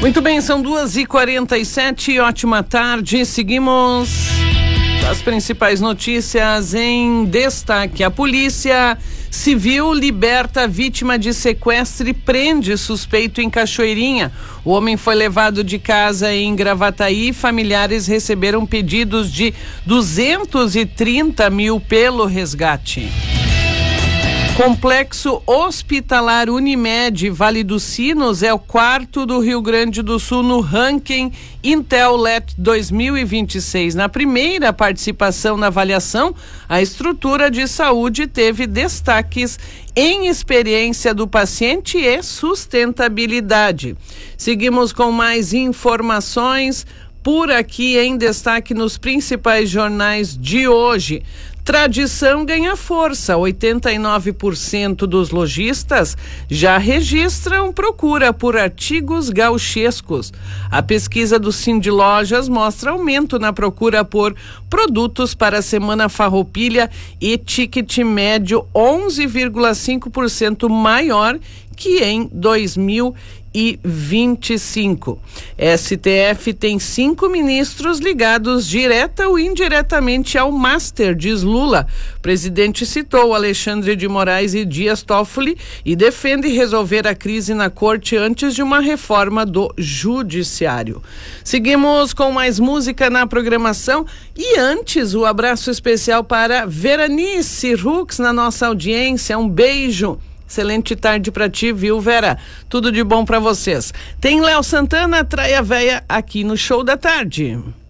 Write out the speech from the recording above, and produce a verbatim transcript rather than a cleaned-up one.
Muito bem, são duas e quarenta e sete, ótima tarde, seguimos as principais notícias em destaque. A Polícia Civil liberta vítima de sequestro e prende suspeito em Cachoeirinha. O homem foi levado de casa em Gravataí. Familiares receberam pedidos de duzentos e trinta mil pelo resgate. Complexo Hospitalar Unimed Vale dos Sinos é o quarto do Rio Grande do Sul no ranking Intel L E T dois mil e vinte e seis. Na primeira participação na avaliação, a estrutura de saúde teve destaques em experiência do paciente e sustentabilidade. Seguimos com mais informações por aqui em destaque nos principais jornais de hoje. Tradição ganha força. oitenta e nove por cento dos lojistas já registram procura por artigos gauchescos. A pesquisa do Cindy Lojas mostra aumento na procura por produtos para a Semana Farroupilha e ticket médio onze vírgula cinco por cento maior que em dois mil e vinte e cinco. S T F tem cinco ministros ligados direta ou indiretamente ao Master, diz Lula. O presidente citou Alexandre de Moraes e Dias Toffoli e defende resolver a crise na corte antes de uma reforma do judiciário. Seguimos com mais música na programação e antes o abraço especial para Veranice Rux na nossa audiência. Um beijo. Excelente tarde pra ti, viu, Vera? Tudo de bom pra vocês. Tem Léo Santana, Traia Véia, aqui no Show da Tarde.